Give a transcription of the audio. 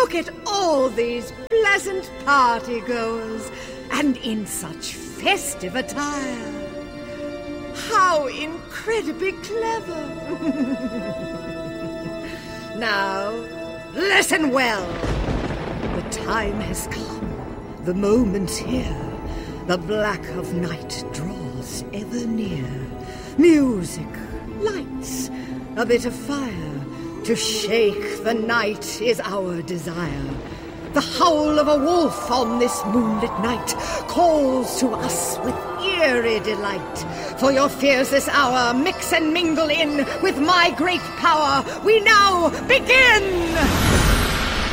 Look at all these pleasant party-goers, and in such festive attire. How incredibly clever! Now, listen well. The time has come, the moment's here. The black of night draws ever near. Music, lights, a bit of fire. To shake the night is our desire. The howl of a wolf on this moonlit night calls to us with eerie delight. For your fears this hour mix and mingle in with my great power. We now begin!